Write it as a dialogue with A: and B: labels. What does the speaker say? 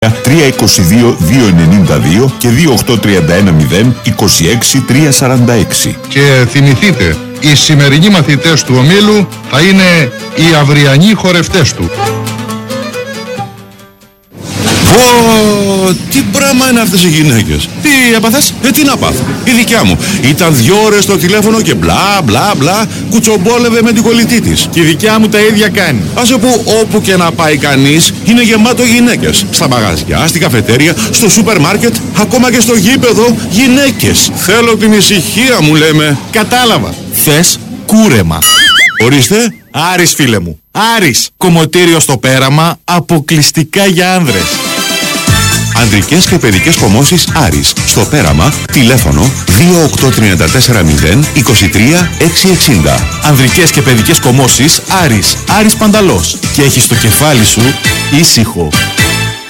A: 322-292 και 28310-26-346.
B: Και θυμηθείτε, οι σημερινοί μαθητές του ομίλου θα είναι οι αυριανοί χορευτές του.
C: Τι πράγμα είναι αυτές οι γυναίκες? Τι έπαθες? Τι να πάθω? Η δικιά μου ήταν 2 ώρες στο τηλέφωνο και μπλα μπλα μπλα κουτσομπόλευε με την κολλητή της.
D: Και η δικιά μου τα ίδια κάνει.
C: Άσε που όπου και να πάει κανείς είναι γεμάτο γυναίκες. Στα μαγαζιά, στην καφετέρια, στο σούπερ μάρκετ, ακόμα και στο γήπεδο γυναίκες. Θέλω την ησυχία μου, λέμε.
D: Κατάλαβα. Θες κούρεμα.
C: Ορίστε.
D: Άρης, φίλε μου. Άρης. Κομμωτήριο στο πέραμα, αποκλειστικά για άνδρες.
C: Ανδρικές και παιδικές κομμώσεις Άρης. Στο πέραμα, τηλέφωνο 28340-23-660.
D: Ανδρικές και παιδικές κομμώσεις Άρης. Άρης Πανταλός. Και έχεις το κεφάλι σου ήσυχο.